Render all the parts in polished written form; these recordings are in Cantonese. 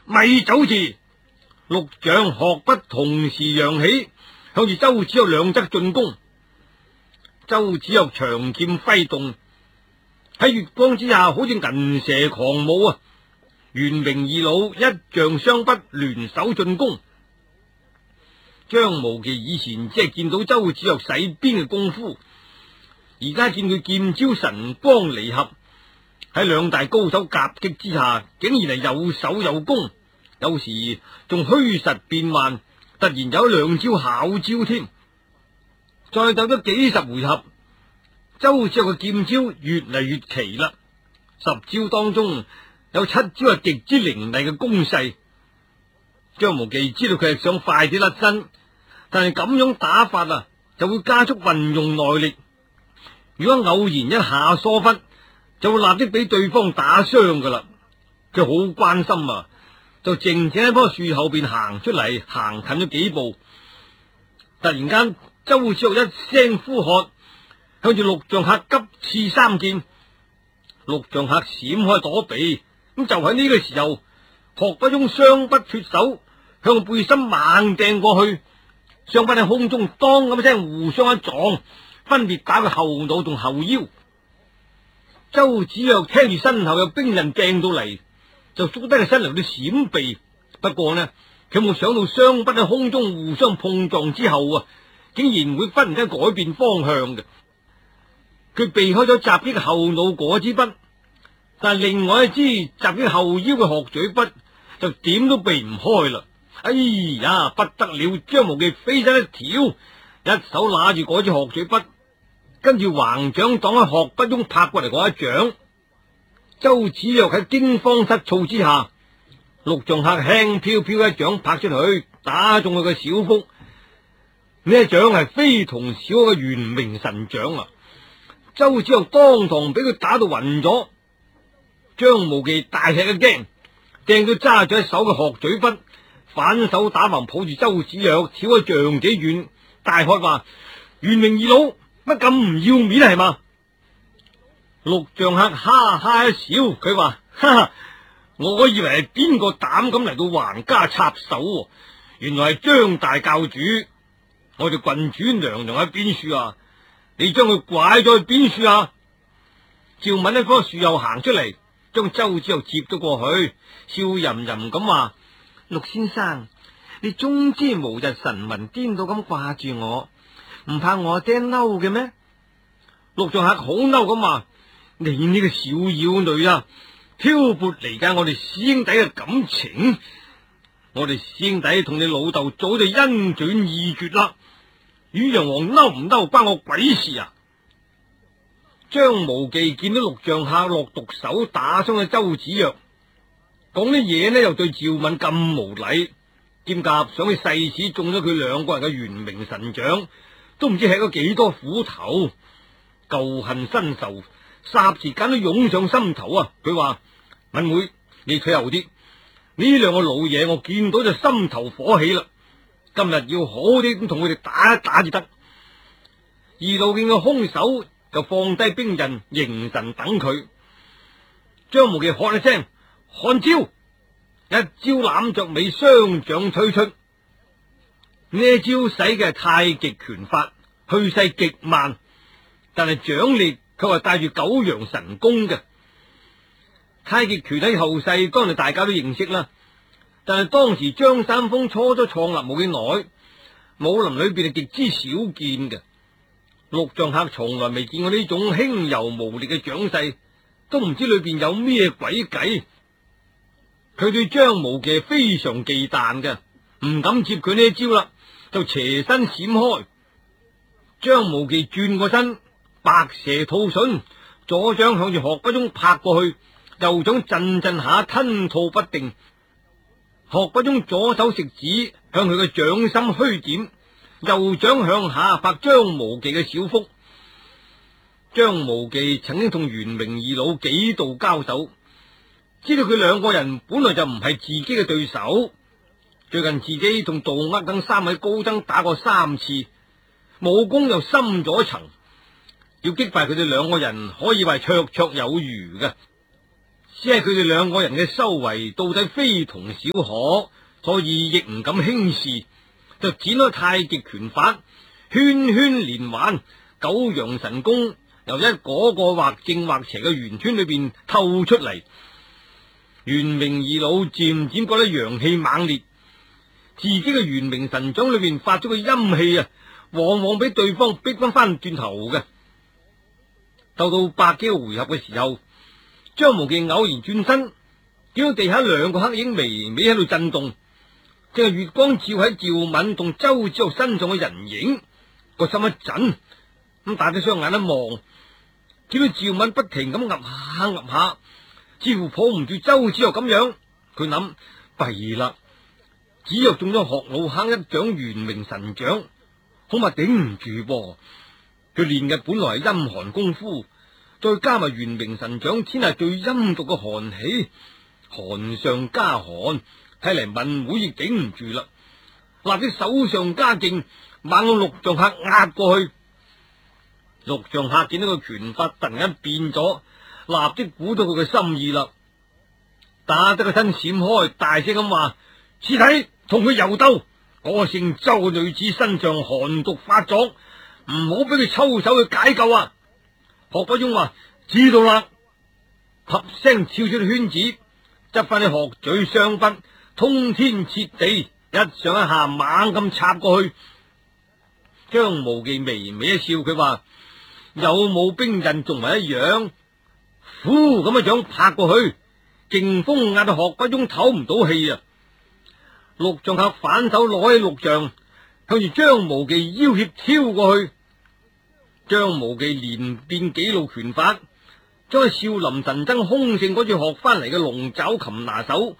咪走住！六丈學筆同時揚起，向住周芷若兩側進攻。周芷若長劍揮動，喺月光之下好似銀蛇狂舞啊！袁明二老一丈雙筆聯手進攻。張無忌以前只係見到周芷若使鞭嘅功夫，而家見佢劍招神光離合，喺兩大高手夾擊之下，竟然係有守有攻，有時仲虛實變幻，突然有兩招巧招添。再鬥咗幾十回合，周芷若嘅劍招越嚟越奇啦，10招當中有7招係極之凌厲嘅攻勢。張無忌知道佢係想快啲甩身，但係咁樣打法啊，就會加速運用內力。如果偶然一下疏忽，就會立即俾對方打傷噶啦。佢好關心啊，就靜靜喺棵樹後邊行出嚟，行近咗幾步。突然間，周芷若一聲呼喝，向住陸象客急刺3劍。陸象客閃開躲避，咁就喺呢個時候，學不中雙筆脫手，向背心猛掟過去。雙筆喺空中當咁一聲互相一撞，分別打佢後腦同後腰。周芷若聽住身後有兵刃掟到嚟，就縮低個身嚟去閃避。不過呢，佢冇想到雙筆喺空中互相碰撞之後啊，竟然會忽然間改變方向嘅。佢避開咗襲擊後腦嗰支筆，但係另外一支襲擊後腰嘅鶴嘴筆就點都避唔開啦。哎呀，不得了！張無忌飛身一跳，一手拿住嗰支鶴嘴筆，跟住橫掌擋喺鶴筆中拍過嚟嗰一掌。周芷若喺驚慌失措之下，陸象客輕飄飄一掌拍出去，打中佢嘅小腹。呢一掌係非同小可嘅玄冥神掌啊！周芷若當堂俾佢打到暈咗。張無忌大吃一驚，掟咗揸住喺手嘅鶴嘴筆，反手打橫抱住周芷若，跳咗丈幾遠，大喝話：玄冥二老，乜咁唔要面係嘛？陸象客哈哈一笑，佢話：哈哈，我以為係邊個膽咁嚟到橫加插手，原來係張大教主。我哋郡主娘娘喺邊處啊？你將佢拐咗去邊處啊？趙敏喺棵樹又行出嚟，將周芷若接咗過去，笑吟吟咁話：陸先生，你終之無日神魂顛倒咁掛住我，唔怕我爹嬲嘅咩？陸象客好嬲咁話：你呢個小妖女啊，挑撥離間我哋師兄弟嘅感情。我哋師兄弟同你老豆早就恩斷義絕啦，汝陽王嬲唔嬲關我鬼事啊！張無忌見到陸象客落毒手打傷咗周芷若，講啲嘢呢又對趙敏咁無禮，兼夾想起誓死中咗佢兩個人嘅玄冥神掌，都唔知吃咗幾多苦頭，舊恨新仇霎時間都湧上心頭啊！佢話：敏妹，你退後啲，呢兩個老嘢我見到就心頭火起啦，今日要好啲咁同佢哋打一打至得。二老見個凶手就放低兵刃，凝神等佢。張無忌喝一聲：看招！一招攬着尾，雙掌推出。呢一招使嘅係太極拳法，去勢極慢，但係掌力卻係帶住九陽神功嘅。太極拳喺後世當然大家都認識啦，但係當時張三豐初初創立冇幾耐，武林裏邊係極之少見嘅。陸象客從來未見過呢種輕柔無力嘅掌勢，都唔知裏邊有咩詭計。佢對張無忌非常忌憚嘅，唔敢接佢呢一招啦，就斜身閃開。張無忌轉過身，白蛇吐筍，左掌向住鶴不中拍過去，右掌震震下吞吐不定。鶴不中左手食指向佢嘅掌心虛點，右掌向下拍張無忌嘅小腹。張無忌曾經同玄冥二老幾度交手，知道佢兩個人本來就唔係自己嘅對手。最近自己同杜厄等3位高僧打過3次，武功又深咗一層，要擊敗佢哋兩個人可以話綽綽有餘嘅。 只係佢哋兩個人嘅修為到底非同小可，所以亦唔敢輕視，就展開太極拳法，圈圈連環，九陽神功由一個個或正或邪嘅圓圈裏邊透出嚟。玄冥二老漸漸覺得陽氣猛烈，自己嘅玄冥神掌裏邊發出嘅陰氣啊，往往俾對方逼翻轉頭嘅。鬥到百幾個回合嘅時候，張無忌偶然轉身，見到地下兩個黑影微微喺度震動，正係月光照喺趙敏同周芷若身上嘅人影。個心一震，咁打開雙眼一望，見到趙敏不停咁岌下岌下，似乎抱唔住周芷若咁樣。佢諗，弊啦，芷若中咗學老坑一掌玄冥神掌，恐怕頂唔住噃。佢練嘅本來係陰寒功夫，再加埋玄冥神掌，天下最陰毒嘅寒氣，寒上加寒，睇嚟文妹亦頂唔住啦。立即手上加勁，猛向陸象客壓過去。陸象客見到個拳法突然間變咗，立即估到佢嘅心意啦，打得個身閃開，大聲咁話：此體同佢柔鬥，我姓周嘅女子身上寒毒發作，唔好俾佢抽手去解救啊！學不中話：知道啦，合聲跳出圈子，執翻啲鶴嘴雙筆，通天切地，一上一下猛咁插過去。張無忌微微一笑，佢話：有冇兵刃仲係一樣，呼咁一掌拍過去，勁風壓到學不中唞唔到氣啊！陸象客反手攞起陸象，向住張無忌腰脅挑過去。張無忌連變幾路拳法，將喺少林神僧空性嗰處學翻嚟嘅龍爪擒拿手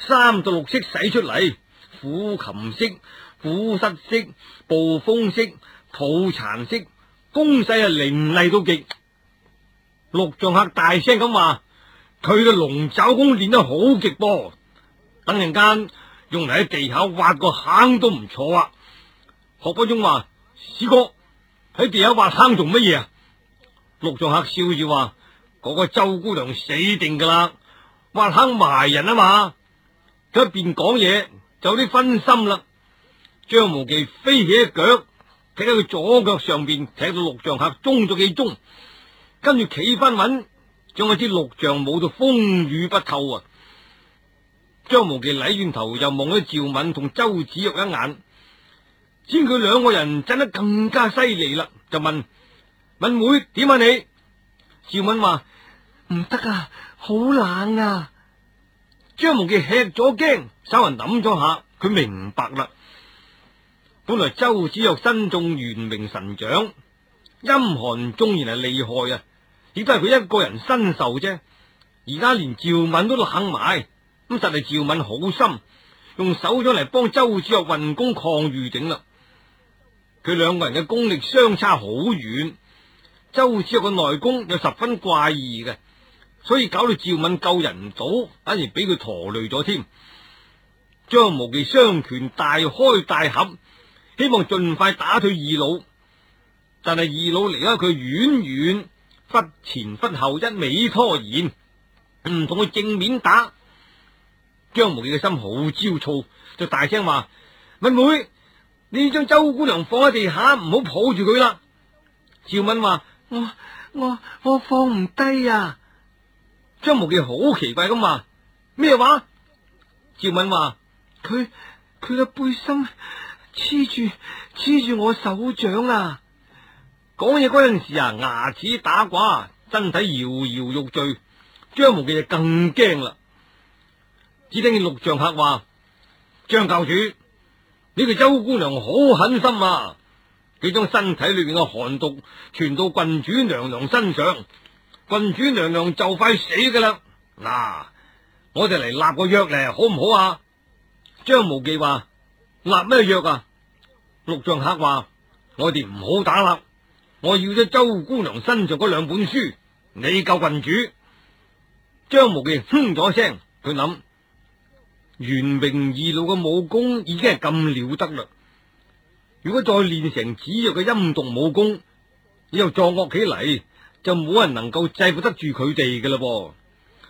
3到6式使出嚟，虎擒式、虎失式、暴風式、吐殘式，攻勢凌厲到極。陸象客大聲咁話：佢嘅龍爪功練得好極噃，等陣間用嚟喺地下挖個坑都唔錯啊！學不中話：師哥，喺地下挖坑做乜嘢啊？陸象客笑住話：嗰個周姑娘死定噶啦，挖坑埋人啊嘛！佢一邊講嘢就有啲分心啦。張無忌飛起一腳，踢喺佢左腳上邊，踢到陸象客中咗幾中，跟住企翻穩，將嗰支陸象舞到風雨不透啊！張無忌禮轉頭又望咗趙敏同周芷若一眼，見佢兩個人真得更加犀利啦，就問：敏妹點啊你？趙敏話：唔得啊，好冷啊！張無忌吃咗驚，稍為諗咗下，佢明白啦。本來周芷若身中玄冥神掌，陰寒縱然係厲害啊，亦都係佢一個人身受啫。而家連趙敏都冷埋，咁實係趙敏好心，用手掌嚟幫周芷若運功抗御頂啦。佢兩個人嘅功力相差好遠，周芷若嘅內功又十分怪異嘅，所以搞到趙敏救人唔到，反而俾佢拖累咗添。張無忌雙拳大開大合，希望盡快打退二老，但係二老離開佢遠遠，忽前忽後，一味拖延，唔同佢正面打。張無忌嘅心好焦躁，就大聲話：敏妹，你將周姑娘放喺地下，唔好抱住佢啦。趙敏話：我放唔低啊！張無忌好奇怪咁話：咩話？趙敏話：佢嘅背心黐住我手掌啊！講嘢嗰陣時啊，牙齒打掛，身體搖搖欲墜。張無忌就更驚啦。只聽見陸象客話：張教主，呢個周姑娘好狠心啊！佢將身體裏邊嘅寒毒傳到郡主娘娘身上，郡主娘娘就快死噶啦！嗱，我哋嚟立個約嚟，好唔好啊？張無忌話：立咩約啊？陸象客話：我哋唔好打啦，我要咗周姑娘身上嗰2本書，你救郡主。張無忌哼咗聲，佢諗：玄冥二老嘅武功已經係咁了得啦，如果再練成芷若嘅陰毒武功，以後作惡起嚟，就冇人能夠制服得住佢哋嘅啦噃。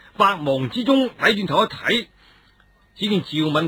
百忙之中，睇轉頭一睇，只見趙敏